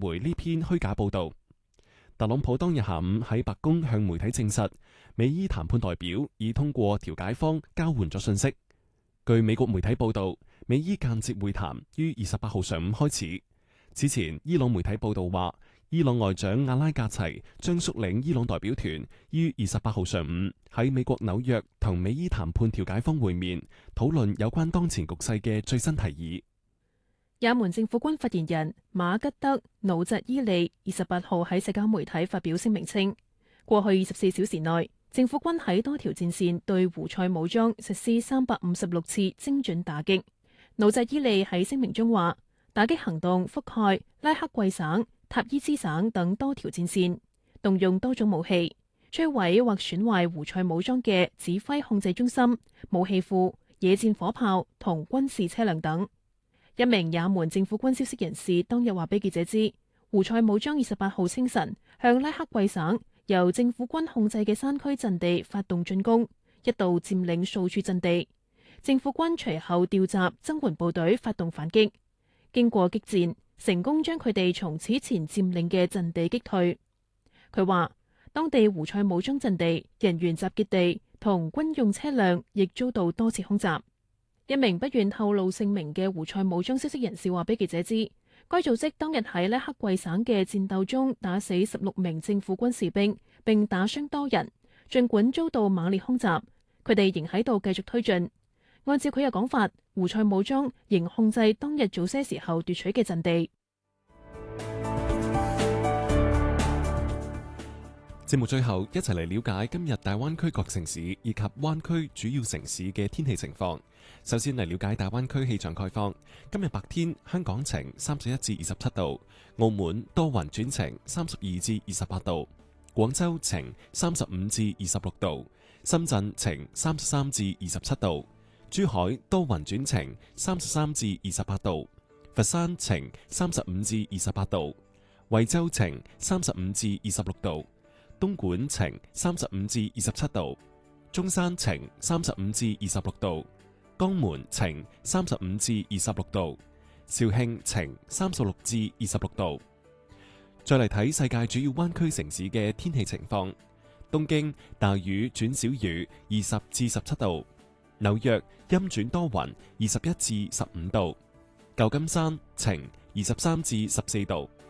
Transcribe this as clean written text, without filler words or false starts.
回呢篇虛假報導。特朗普當日下午喺白宮向媒體證實，美伊談判代表已通過調解方交換咗信息。據美國媒體報導，美伊間接會談於28號上午開始。此前，伊朗媒體報導話，伊朗外長阿拉格齊將率領伊朗代表團於28號上午喺美國紐約同美伊談判調解方會面，討論有關當前局勢嘅最新提議。 也門政府軍發言人馬吉德努扎伊利28號喺社交媒體發表聲明稱，過去24小時內，政府軍喺多條戰線對胡塞武裝實施356次精準打擊。努扎伊利喺聲明中話，打擊行動覆蓋拉克季省、塔伊茲省等多條戰線，動用多種武器，摧毀或損壞胡塞武裝嘅指揮控制中心、武器庫、野戰火炮同軍事車輛等。一名也門政府軍消息人士當日話俾記者知，胡塞武裝28號清晨向拉克季省由政府軍控制嘅山區陣地發動進攻，一度佔領數處陣地。政府軍隨後調集增援部隊發動反擊，經過激戰，成功將佢哋從此前佔領嘅陣地擊退。佢話，當地胡塞武裝陣地、人員集結地同軍用車輛亦遭到多次空襲。一名不願透露姓名嘅胡塞武裝消息人士話俾記者知，該組織當日喺拉克季省嘅戰鬥中打死16名政府軍士兵，並打傷多人。儘管遭到猛烈空襲，佢哋仍喺度繼續推進。按照佢嘅講法，胡塞武裝仍控制當日早些時候奪取嘅陣地。 節目最後，一齊嚟了解今日大灣區各城市以及灣區主要城市嘅天氣情況。首先嚟了解大灣區氣象概況。今日白天，香港晴31至27度，澳門多雲轉晴32至28度，廣州晴35至26度，深圳晴33至27度，珠海多雲轉晴33至28度，佛山晴35至28度，惠州晴35至26度，東莞晴35至27度，中山晴35至26度，江門晴35至26度，肇慶晴36至26度。再嚟睇世界主要灣區城市嘅天氣情況。東京大雨轉小雨20至17度，紐約陰轉多雲21至15度，舊金山晴23至14度，